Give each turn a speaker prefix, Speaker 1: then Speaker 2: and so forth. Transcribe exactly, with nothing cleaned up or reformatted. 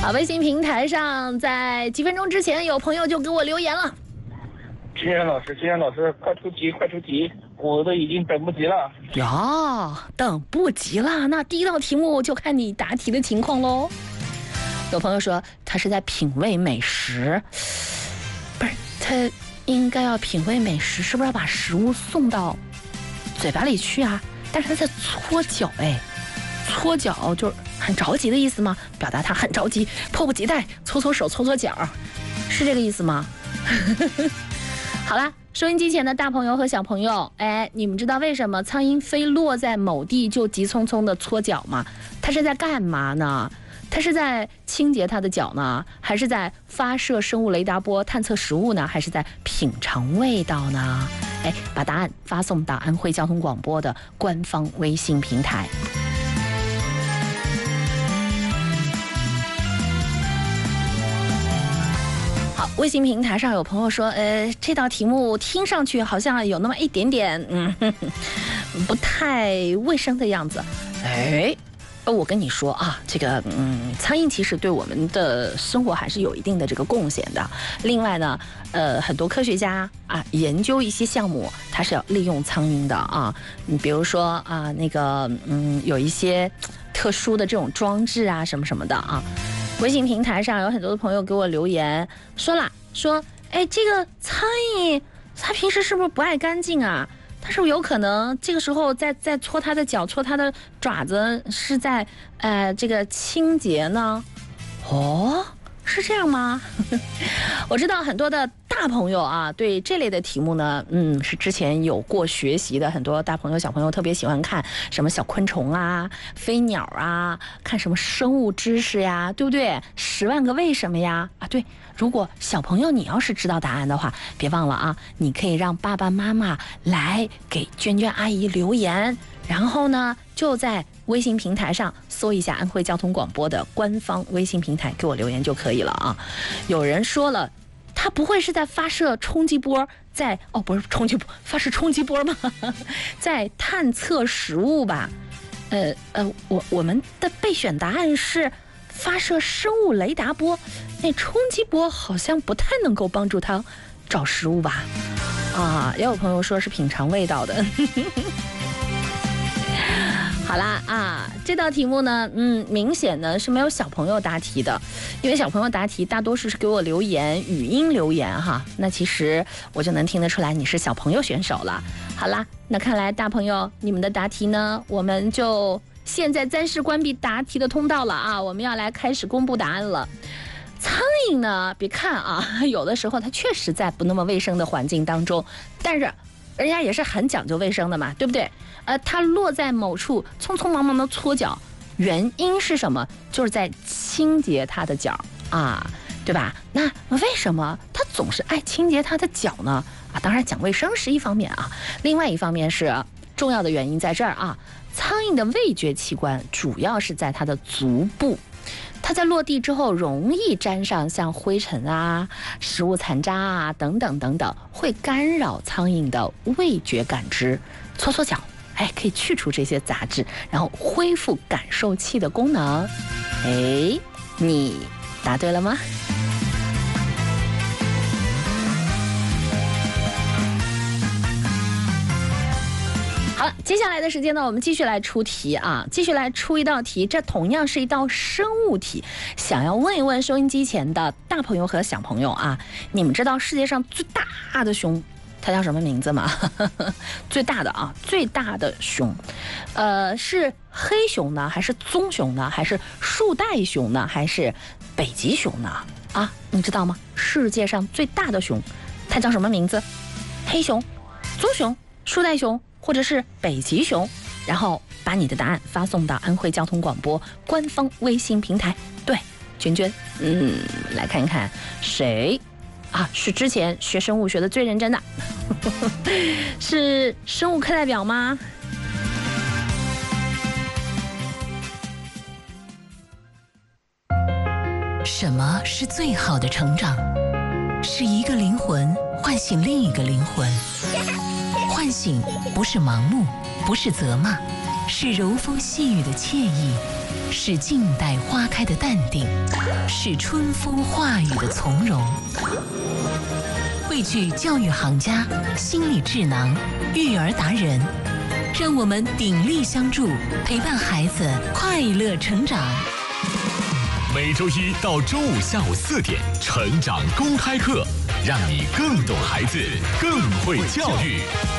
Speaker 1: 好，微信平台上，在几分钟之前，有朋友就给我留言了。
Speaker 2: 金岩老师，金岩老师，快出题，快出题，我都已经等不及了。
Speaker 1: 呀，等不及了，那第一道题目就看你答题的情况喽。有朋友说他是在品味美食，不是，他应该要品味美食，是不是要把食物送到嘴巴里去啊？但是他在搓脚，哎，搓脚就是很着急的意思吗？表达他很着急，迫不及待，搓搓手，搓搓脚，是这个意思吗？好啦，收音机前的大朋友和小朋友，哎，你们知道为什么苍蝇飞落在某地就急匆匆的搓脚吗？它是在干嘛呢？它是在清洁它的脚呢，还是在发射生物雷达波探测食物呢，还是在品尝味道呢？哎，把答案发送到安徽交通广播的官方微信平台。好，微信平台上有朋友说，呃，这道题目听上去好像有那么一点点，嗯，呵呵不太卫生的样子。哎，我跟你说啊，这个，嗯，苍蝇其实对我们的生活还是有一定的这个贡献的。另外呢，呃，很多科学家啊研究一些项目，它是要利用苍蝇的啊。你比如说啊，那个，嗯，有一些特殊的这种装置啊，什么什么的啊。微信平台上有很多的朋友给我留言说了，说，哎，这个苍蝇它平时是不是不爱干净啊？它是不是有可能这个时候在在搓它的脚、搓它的爪子，是在呃这个清洁呢？哦，是这样吗？我知道很多的大朋友啊，对这类的题目呢，嗯，是之前有过学习的。很多大朋友、小朋友特别喜欢看什么小昆虫啊、飞鸟啊，看什么生物知识呀，对不对？十万个为什么呀？啊，对。如果小朋友你要是知道答案的话，别忘了啊，你可以让爸爸妈妈来给娟娟阿姨留言，然后呢，就在微信平台上搜一下安徽交通广播的官方微信平台，给我留言就可以了啊。有人说了，他不会是在发射冲击波，在哦不是冲击波，发射冲击波吗？在探测食物吧？呃呃，我我们的备选答案是发射生物雷达波，那冲击波好像不太能够帮助他找食物吧？啊，也有朋友说是品尝味道的。好啦啊，这道题目呢，嗯，明显呢是没有小朋友答题的，因为小朋友答题大多数是给我留言，语音留言哈，那其实我就能听得出来你是小朋友选手了。好啦，那看来大朋友你们的答题呢，我们就现在暂时关闭答题的通道了啊，我们要来开始公布答案了。苍蝇呢，别看啊，有的时候它确实在不那么卫生的环境当中，但是人家也是很讲究卫生的嘛，对不对？呃，它落在某处，匆匆忙忙的搓脚，原因是什么？就是在清洁它的脚啊，对吧？那为什么它总是爱清洁它的脚呢？啊，当然讲卫生是一方面啊，另外一方面是重要的原因在这儿啊。苍蝇的味觉器官主要是在它的足部。它在落地之后容易沾上像灰尘啊、食物残渣啊等等等等，会干扰苍蝇的味觉感知。搓搓脚，哎，可以去除这些杂质，然后恢复感受器的功能。哎，你答对了吗？好了，接下来的时间呢，我们继续来出题啊，继续来出一道题，这同样是一道生物题。想要问一问收音机前的大朋友和小朋友啊，你们知道世界上最大的熊它叫什么名字吗？最大的啊，最大的熊，呃，是黑熊呢，还是棕熊呢，还是树袋熊呢，还是北极熊呢？啊，你知道吗？世界上最大的熊，它叫什么名字？黑熊、棕熊、树袋熊，或者是北极熊？然后把你的答案发送到安徽交通广播官方微信平台。对，娟娟，嗯，来看看谁啊是之前学生物学的最认真的，是生物课代表吗？
Speaker 3: 什么是最好的成长？是一个灵魂唤醒另一个灵魂。唤醒不是盲目，不是责骂，是柔风细雨的惬意， 是静待花开的淡定，是春风化雨的从容。汇聚教育行家、心理智囊、育儿达人，让我们鼎力相助，陪伴孩子快乐成长。
Speaker 4: 每周一到周五下午四点，成长公开课，让你更懂孩子，更会教育。